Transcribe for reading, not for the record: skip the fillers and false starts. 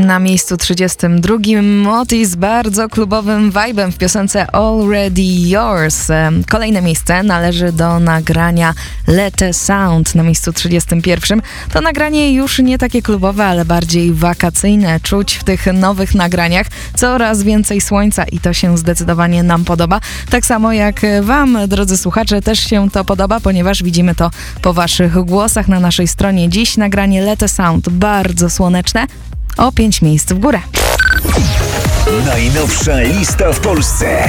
Na miejscu 32 Otis z bardzo klubowym vibe'em w piosence Already Yours. Kolejne miejsce należy do nagrania Let the Sound na miejscu 31. To nagranie już nie takie klubowe, ale bardziej wakacyjne. Czuć w tych nowych nagraniach coraz więcej słońca i to się zdecydowanie nam podoba. Tak samo jak wam, drodzy słuchacze, też się to podoba, ponieważ widzimy to po waszych głosach na naszej stronie. Dziś nagranie Let the Sound bardzo słoneczne, o 5 miejsc w górę. Najnowsza lista w Polsce.